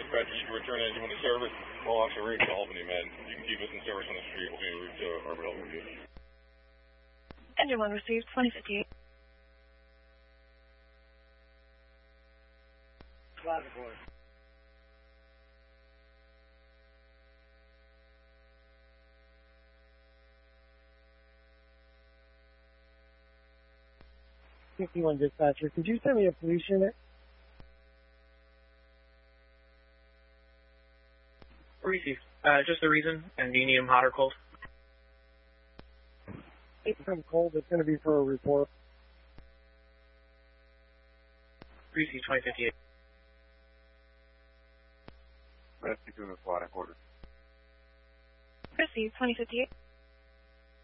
dispatcher, you can return anyone to service. All Officer Ray to Albany, man. You can keep us in service on the street. We'll be en route to Arbor Hill with you. Engine 1 received, 2058. Plaza board. $51 dispatcher, could you send me a police unit? Received. Just the reason, and do you need them hot or cold? It's from cold, it's going to be for a report. Received, 2058. Let's do the aquatic order. Received, 2058.